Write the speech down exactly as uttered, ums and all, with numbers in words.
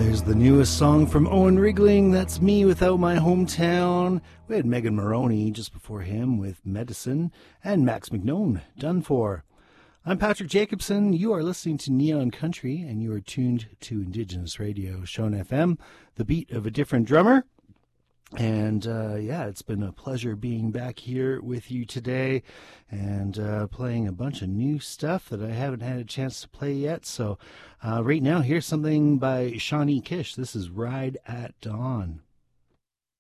There's the newest song from Owen Rigling, That's Me Without My Hometown. We had Megan Moroney just before him with Medicine, and Max McNone, Done For. I'm Patrick Jacobson. You are listening to Neon Country, and you are tuned to Indigenous Radio, Shone F M, the beat of a different drummer. And uh, yeah, it's been a pleasure being back here with you today and uh, playing a bunch of new stuff that I haven't had a chance to play yet. So uh, right now, here's something by Shawnee Kish. This is Ride at Dawn.